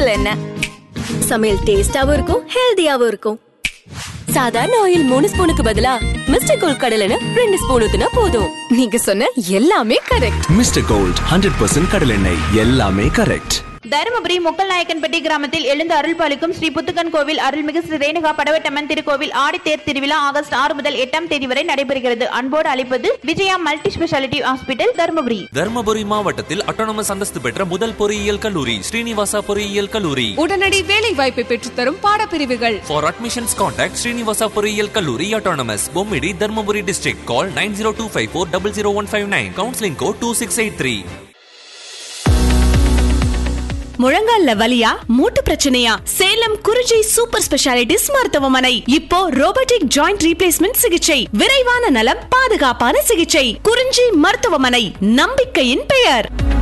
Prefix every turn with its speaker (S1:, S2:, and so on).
S1: கடலை எண்ணெய். சமையல் டேஸ்டாவும் இருக்கும், ஹெல்தியாவும் இருக்கும். சாதாரண ஆயில் 3 ஸ்பூனுக்கு பதிலா மிஸ்டர் கோல்ட் கடலை எண்ணெய் 2 ஸ்பூன் ஊத்துனா போதும். நீங்க சொன்ன எல்லாமே கரெக்ட்.
S2: மிஸ்டர் கோல்ட் 100% கடலை எண்ணெய், எல்லாமே கரெக்ட்.
S3: தருமபுரி முக்கல்நாயக்கன்பட்டி கிராமத்தில் எழுந்து அருள்பாலிக்கும் ஸ்ரீ புத்துக்கன் கோவில் அருள்மிகு ஸ்ரீ ரேணுகா படவேட்டம்மன் திருக்கோவில் ஆடித்தேர் திருவிழா ஆகஸ்ட் 6 முதல் 8ஆம் தேதி வரை நடைபெறுகிறது. அன்போடு அழைப்பது Vijaya multi speciality hospital Dharmapuri.
S4: Dharmapuri மாவட்டத்தில் அட்டானமஸ் அந்தஸ்து பெற்ற முதல் பொறியியல் கல்லூரி ஸ்ரீனிவாசா பொறியியல் கல்லூரி.
S5: உடனடி வேலை வாய்ப்பை பெற்றுத்தரும் பாடப்பிரிவுகள்.
S4: For admissions contact ஸ்ரீனிவாசா பொறியியல் கல்லூரி autonomous Bommidi Dharmapuri district. Call 9025400159. Counseling code 2683.
S6: முழங்கால்ல வலியா, மூட்டு பிரச்சனையா? சேலம் குறிஞ்சி சூப்பர் ஸ்பெஷாலிட்டிஸ் மருத்துவமனை. இப்போ ரோபோட்டிக் ஜாயிண்ட் ரீப்ளேஸ்மெண்ட் சிகிச்சை, விரைவான நலம், பாதுகாப்பான சிகிச்சை. குறிஞ்சி மருத்துவமனை, நம்பிக்கையின் பெயர்.